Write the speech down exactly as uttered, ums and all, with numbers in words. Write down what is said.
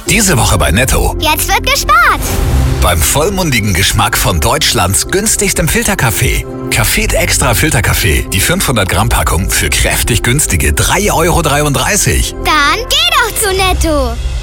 Diese Woche bei Netto. Jetzt wird gespart. Beim vollmundigen Geschmack von Deutschlands günstigstem Filterkaffee. Café Extra Filterkaffee. Die fünfhundert Gramm Packung für kräftig günstige drei Euro dreiunddreißig. Dann geh doch zu Netto.